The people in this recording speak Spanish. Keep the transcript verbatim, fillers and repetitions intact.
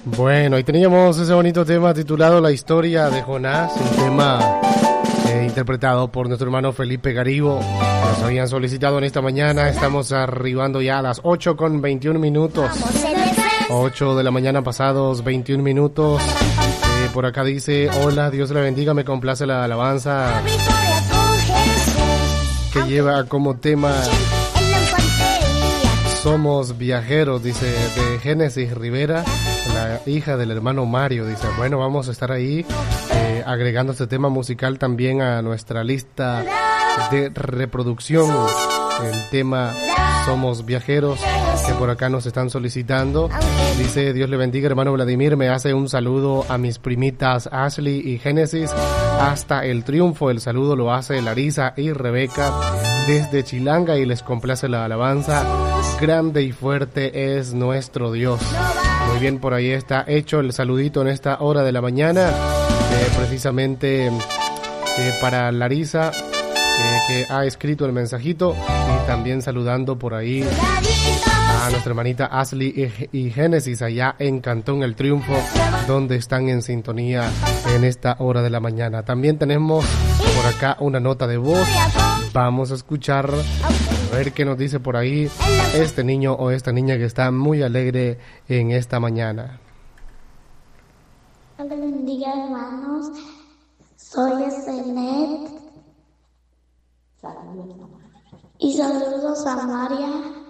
Bueno, ahí teníamos ese bonito tema titulado La historia de Jonás, un tema eh, interpretado por nuestro hermano Felipe Garibo. Nos habían solicitado en esta mañana. Estamos arribando ya a las ocho con veintiún minutos. ocho de la mañana pasados veintiún minutos. Eh, por acá dice: hola, Dios le bendiga, me complace la alabanza que lleva como tema Somos Viajeros, dice, de Génesis Rivera, la hija del hermano Mario. Dice, bueno, vamos a estar ahí eh, agregando este tema musical también a nuestra lista de reproducción, el tema Somos Viajeros, que por acá nos están solicitando. Dice, Dios le bendiga, hermano Vladimir, me hace un saludo a mis primitas Ashley y Génesis hasta el triunfo. El saludo lo hace Larisa y Rebeca desde Chilanga y les complace la alabanza. Grande y fuerte es nuestro Dios. Muy bien, por ahí está hecho el saludito en esta hora de la mañana, eh, precisamente eh, para Larisa, eh, que ha escrito el mensajito, y también saludando por ahí a nuestra hermanita Ashley y, y Génesis allá en Cantón El Triunfo, donde están en sintonía en esta hora de la mañana. También tenemos por acá una nota de voz. Vamos a escuchar, a ver qué nos dice por ahí este niño o esta niña que está muy alegre en esta mañana. Dios les bendiga, hermanos. Soy Estenet. Y saludos a María.